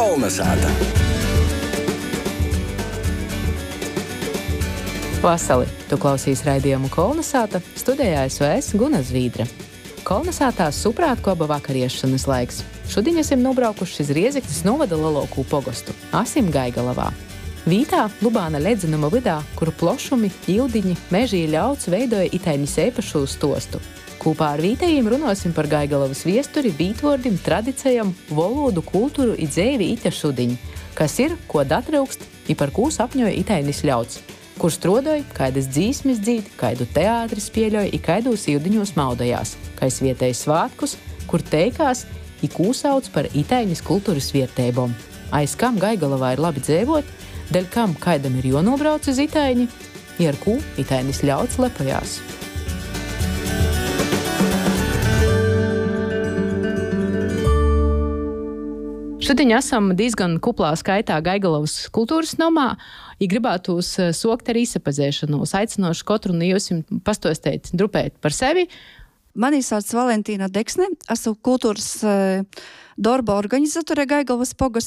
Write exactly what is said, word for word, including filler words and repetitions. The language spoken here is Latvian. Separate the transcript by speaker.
Speaker 1: Kolnesāta.
Speaker 2: Vasali, tu klausīs raidījumu Kolnesāta, studijā esmu es, Guna Zvīdra. Kolnesātā suprātkoba vakariešanas laiks. Šodien esam nobraukuši iz Riezeknes novada Lelokū pogostu, asim Gaigalavā. Vītā Lubāna ledzenuma vidā, kuru plošumi, ildiņi, meži ļauts veidoja itainis eipašu stostu. Kūpā ar vītējiem runosim par Gaigalavas viesturi, vītvordim, tradicijam, valodu, kultūru i dzeivi ite šudiņ, kas ir, ko datraukst i par kū sapņoja itainis ļauts, kur strodoja, kaidas dzīsmis dzīt, kaidu teātris pieļoja i kaidūs ildiņos maudajās, kais vietējs svātkus, kur teikās i kū sauc par itainis kultūras vierteibom. Aiz kam Gaigalavā ir labi dzēvot, deļ kam kaidam ir jonobrauc uz itaini, i ar kū itainis ļauts lepojās. Šodien esam diezgan kuplā skaitā Gaigalavas kultūras namā, i gribētos sokt ar īsapazēšanos. Aicinošu katru no jūs pastostēt, drupēt par sevi.
Speaker 3: Mani sauc Valentīna Deksne, esmu kultūras darba organizatore Gaigalavas pogastā.